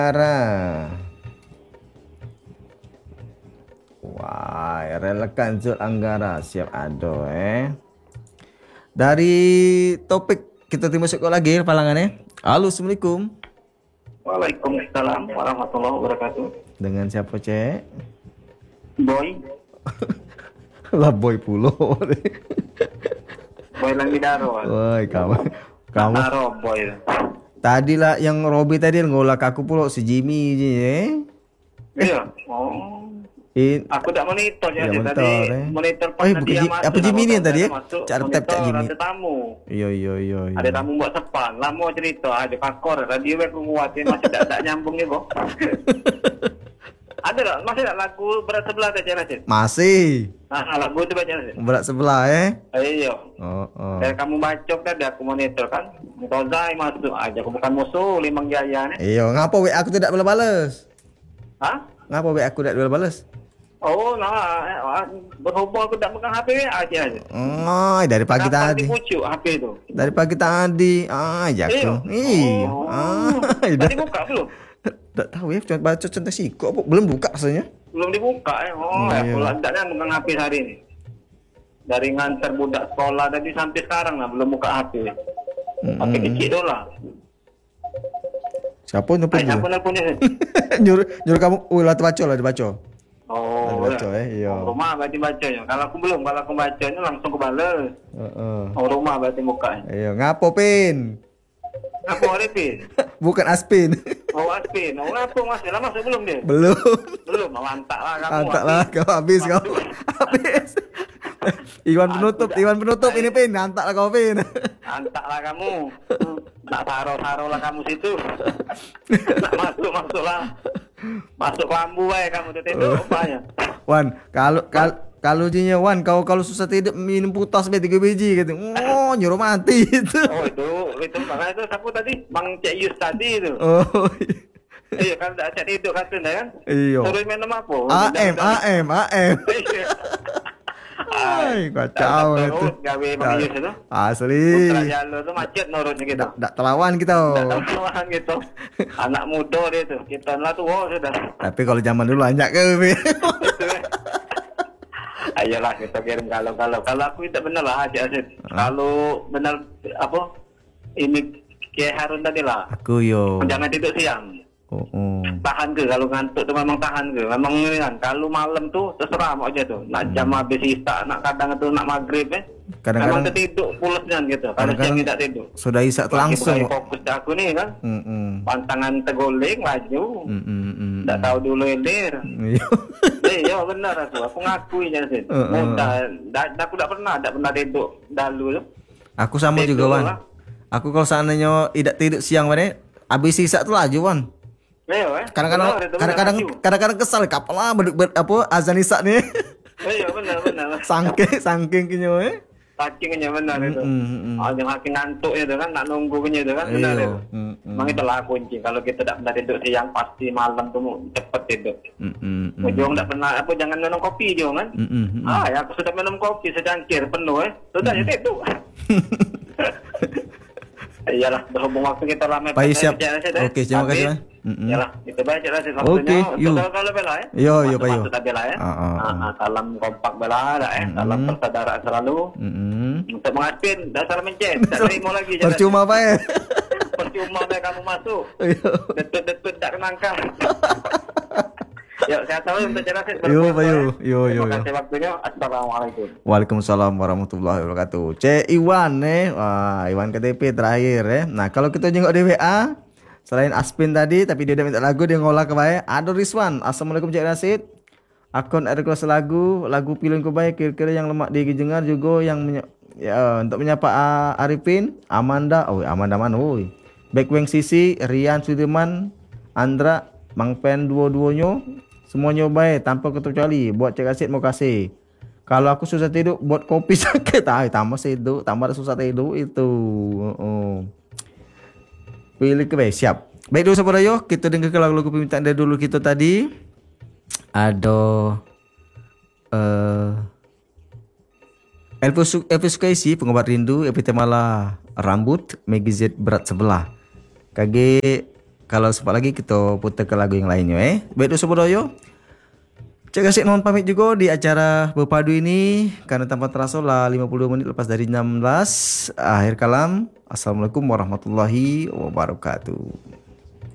Anggara. Wah, relekan Zul Anggara siap ado Dari topik kita masuk lagi palangannya. Halo, assalamualaikum. Waalaikumsalam warahmatullahi wabarakatuh. Dengan siapa cek? Boy, Lah boy pulo. Boy Langidaro. Woi kamu Naro Boy. tadi lah yang Robi tadi ngolak aku pulo si Jimmy Iya. Oh. In, Aku tak monitor ya, ya tadi monitor monitor Oh, pas bukan dia apa masuk. Jimmy ini yang tadi ya? Masuk, Cak tap monitor, Jimmy. ada tamu. Iya. Ada tamu buat sepan. Lama cerita ada pakor radio aku nguatin masih tak nyambung ya kok. Ada tak? Masih tak lagu berat sebelah tak Cik? Masih Lagu itu baca Cik. berat sebelah Iya. Oh. Dan kamu bacok tadi aku monitor kan. Tozai masuk aja, aku bukan musuh Limang Jaya nih. Iya, ngapa WA aku tidak balas? Hah? Ngapa WA aku tidak balas? Oh, nah, berhubung aku tak pegang HP aja. Oh, dari pagi Kapan tadi. dipucuk HP itu? Dari pagi tadi. Jago. Iya. Tadi buka belum? Tak tahu ya, cuma baca centang siko belum buka rasanya. Belum dibuka ya. Iya. Aku tak pegang HP hari ini. Dari ngantar budak sekolah tadi sampai sekarang lah belum buka HP. HP kecil tu lah. Siapa nelfon Siapa tu? nelfonnya? nyuruh kamu, lah dibaca. Oh, Baca iya. rumah berarti bacanya. Kalau aku bacanya langsung kebales. Oh, rumah berarti bukanya. Iya, ngapo Pin? Apa hari ini? Bukan Aspin. Oh, Aspin. Oh, apa Mas? Dah masuk belum dia? Belum. Belum, mantap lah kamu. Antak lah, kau habis kau. Habis. Iwan penutup ini Pin, antak lah kau Pin. Antak lah kamu. Tak taruh lah kamu situ. Tak masuk lah. Masuk lambu kamu tuh tidur rupanya. Wan, kalau jinya Wan, kalau susah tidur minum putas 3 biji gitu. Oh, nyuruh mati itu. Oh, itu makanya itu siapa tadi? Bang Cek Yus tadi itu. Oh. Iya kan tak cek tidur katanya kan? Iya. Suruh minum apa? AM. Ay, kacau itu. Gawe Bang Yus itu. Asli. Putra Jalo itu macet nurutnya kita. Tak terlawan kita. Tak tahu gitu. Anak muda dia tuh. Kita lah tua sudah. Tapi kalau zaman dulu banyak ke. Ayolah kita kirim kalau aku tidak benar lah Haji Asid. Kalau benar apa ini kayak Harun tadi lah. Aku yo. Jangan tidur siang. Oh. Tahan ke kalau ngantuk tuh memang tahan ke. Memang ini kan kalau malam tuh terserah mau aja tuh. Nak jam habis isya, nak kadang itu nak maghrib Kadang-kadang memang tertidur pulasnya gitu. Kalau siang tidak tidur. Sudah isak langsung. Fokus aku nih kan. Pantangan terguling maju. Tak tahu dulu elir. Iya benar aku ngakui aja sih. Aku tak pernah tidur dulu. Aku sama tidur juga Wan. Lah. Aku kalau seandainya tidak tidur siang Wan, habis isak tuh laju Wan. Kadang-kadang kesal kapan lah azan isak nih. Iya benar. Sangking kinyo Sakingnya benar itu. Yang saking ngantuk itu kan, nak nunggunya itu kan benar itu. Memang itulah kunci. Kalau kita tidak pernah tidur siang pasti malam tuh cepat tidur. Ujung tidak pernah jangan minum kopi juga kan. Ya aku sudah minum kopi secangkir penuh sudah ya tidur. Iyalah berhubung waktu kita lama. Baik siap. Oke, terima kasih Mas. Iyalah kita baca lah sih Oke, yuk. Kalau bela Yo Payo. Kita bela salam kompak bela salam persaudaraan selalu. Untuk mengaspin dan salam mencet. Tak terima lagi. Percuma Pak Percuma kamu masuk. Detut tak kenangka. Yuk, saya tahu untuk jelasin. Yo. Terima kasih waktunya. Assalamualaikum. Waalaikumsalam warahmatullahi wabarakatuh. Iwan Wah, Iwan KTP terakhir Nah, kalau kita jenguk di WA, selain Aspin tadi, tapi dia udah minta lagu, dia ngolah ke baik. Ada Rizwan. Assalamualaikum Cik Rasid. Akun ada kelas lagu pilihan ku baik kira-kira yang lemak di jengar juga yang untuk menyapa Arifin, Amanda mana Backwing Sisi, Rian Sudirman, Andra, Mang Pen dua-duanya semuanya baik tanpa kecuali. Buat Cik Rasid mau kasih. Kalau aku susah tidur buat kopi sakit tambah susah tidur itu. Pilih ke baik siap. Baik dulu saudara yo, kita dengar lagu-lagu permintaan dari dulu kita tadi. Ada Elvis Sukaisi pengobat rindu, Epitemala rambut, Maggie Z berat sebelah. Kage Kalau sempat lagi kita putar ke lagu yang lainnya. Baik dosa bodoyo. Cik Kasih mohon pamit juga di acara berpadu ini karena tanpa terasa lah 50 menit lepas dari 16. Akhir kalam. Assalamualaikum warahmatullahi wabarakatuh.